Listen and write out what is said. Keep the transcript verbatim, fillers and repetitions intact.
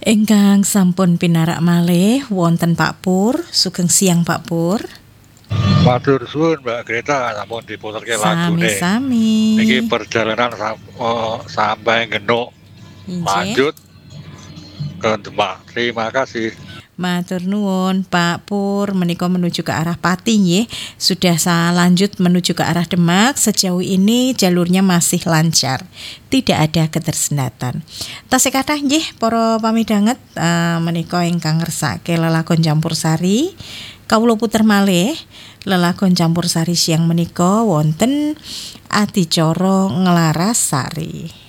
Ingkang sampun pinarak malih wonten Pak Pur, sugeng siang Pak Pur. Matur suwun Mbak Greta, sampun diputerke lagune. Sami-sami. Niki perjalanan sam oh, sampai Genuk Inggih. lanjut ke Demak. Terima kasih. Matur nuwun Pak Pur, menika menuju ke arah Pati nggih. Sudah saya lanjut menuju ke arah Demak. Sejauh ini jalurnya masih lancar. Tidak ada ketersendatan. Tasih kathah nggih para pamidanget uh, menika ingkang ngersake lelagon campursari. Kawula puter malih lelagon campursari siang menika wonten adicara Nglarasari.